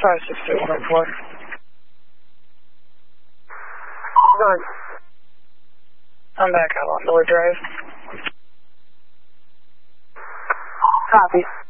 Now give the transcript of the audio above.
56214. None. I'm back out on Lloyd Drive. Copy.